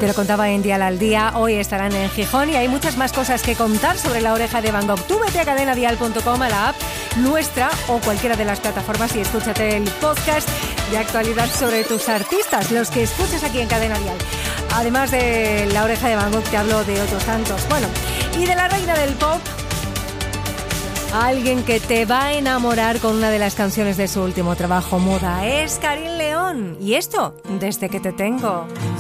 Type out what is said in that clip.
Te lo contaba en Dial al Día. Hoy estarán en Gijón y hay muchas más cosas que contar sobre La Oreja de Van Gogh. Tú vete a cadenadial.com, a la app nuestra o cualquiera de las plataformas y escúchate el podcast de actualidad sobre tus artistas, los que escuches aquí en Cadena Dial. Además de La Oreja de Van Gogh, te hablo de otros tantos. Bueno, y de la reina del pop, alguien que te va a enamorar con una de las canciones de su último trabajo, Moda, es Carín León. Y esto, Desde que te tengo.